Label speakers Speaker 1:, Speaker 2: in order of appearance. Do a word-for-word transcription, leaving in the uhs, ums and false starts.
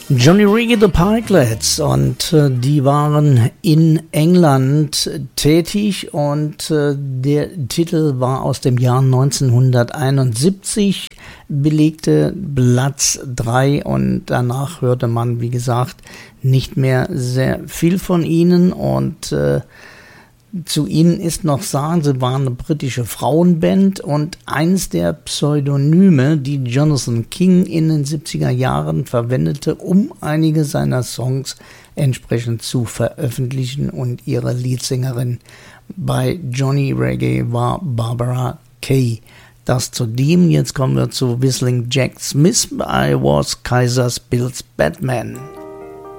Speaker 1: Johnny Reggae the Pikelets, und äh, die waren in England tätig, und äh, der Titel war aus dem Jahr neunzehnhunderteinundsiebzig, belegte Platz drei, und danach hörte man, wie gesagt, nicht mehr sehr viel von ihnen. Und äh, zu ihnen ist noch sagen, sie waren eine britische Frauenband, und eins der Pseudonyme, die Jonathan King in den siebziger Jahren verwendete, um einige seiner Songs entsprechend zu veröffentlichen, und ihre Leadsängerin bei Johnny Reggae war Barbara Kay. Das zu dem. Jetzt kommen wir zu Whistling Jack Smith. I Was Kaiser's Bill's Batman.